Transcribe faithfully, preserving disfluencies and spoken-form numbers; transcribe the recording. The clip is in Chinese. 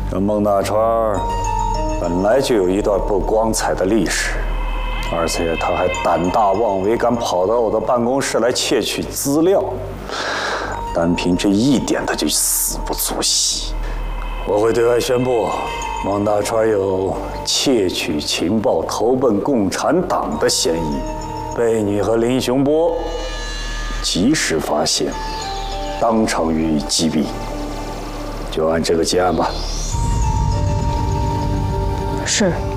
这孟大川本来就有一段不光彩的历史，而且他还胆大妄为，敢跑到我的办公室来窃取资料，单凭这一点他就死不足惜。我会对外宣布，孟大川有窃取情报、投奔共产党的嫌疑，被你和林雄波及时发现，当场予以击毙。就按这个结案吧。 是。